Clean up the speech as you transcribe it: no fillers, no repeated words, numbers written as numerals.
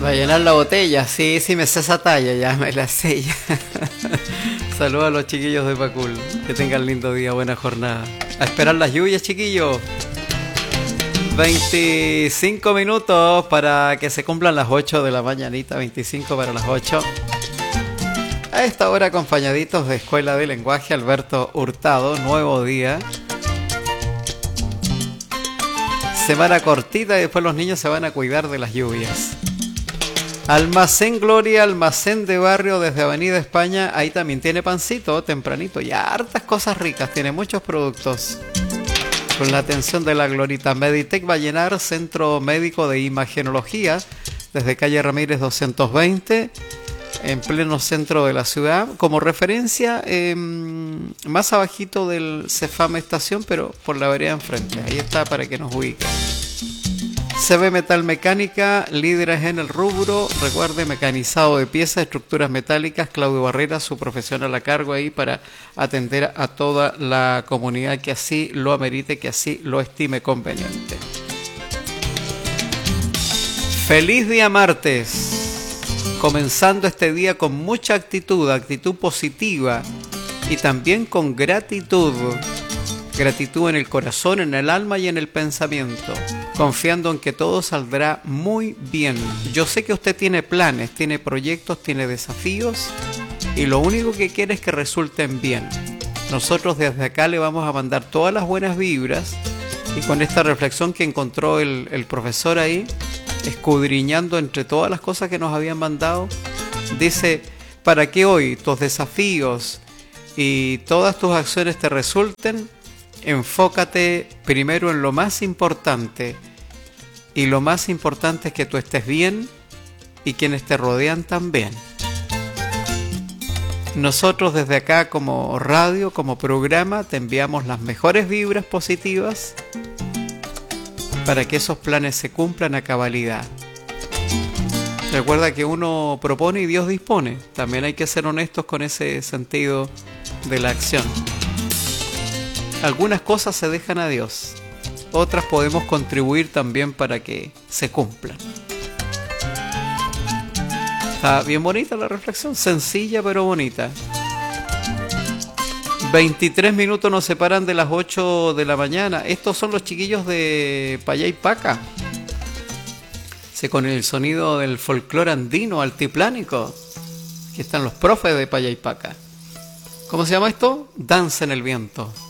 Va a llenar la botella, sí, sí me sé esa talla, ya me la sé ya. Saludos a los chiquillos de Pacul, que tengan lindo día, buena jornada. A esperar las lluvias, chiquillos. 25 minutos para que se cumplan las 8 de la mañanita, 25 para las 8. A esta hora acompañaditos de Escuela de Lenguaje Alberto Hurtado, nuevo día. Semana cortita y después los niños se van a cuidar de las lluvias. Almacén Gloria, almacén de barrio desde Avenida España, ahí también tiene pancito tempranito y hartas cosas ricas, tiene muchos productos. Con la atención de la Glorita. Meditec Vallenar, Centro Médico de Imagenología, desde calle Ramírez 220, en pleno centro de la ciudad. Como referencia, más abajito del Cefam Estación, pero por la vereda enfrente. Ahí está para que nos ubiquen. CB Metal Mecánica, líderes en el rubro. Recuerde, mecanizado de piezas, estructuras metálicas. Claudio Barrera, su profesional a cargo ahí para atender a toda la comunidad que así lo amerite, que así lo estime conveniente. Feliz día martes. Comenzando este día con mucha actitud positiva y también con gratitud. Gratitud en el corazón, en el alma y en el pensamiento, confiando en que todo saldrá muy bien. Yo sé que usted tiene planes, tiene proyectos, tiene desafíos y lo único que quiere es que resulten bien. Nosotros desde acá le vamos a mandar todas las buenas vibras y con esta reflexión que encontró el profesor ahí, escudriñando entre todas las cosas que nos habían mandado, dice, para que hoy tus desafíos y todas tus acciones te resulten, enfócate primero en lo más importante, y lo más importante es que tú estés bien y quienes te rodean también. Nosotros desde acá como radio, como programa, te enviamos las mejores vibras positivas para que esos planes se cumplan a cabalidad. Recuerda que uno propone y Dios dispone. También hay que ser honestos con ese sentido de la acción. Algunas cosas se dejan a Dios, otras podemos contribuir también para que se cumplan. Está bien bonita la reflexión, sencilla pero bonita. 23 minutos nos separan de las 8 de la mañana. Estos son los chiquillos de Payaypaca. Con el sonido del folclore andino, altiplánico. Aquí están los profes de Payaypaca. ¿Cómo se llama esto? Danza en el viento.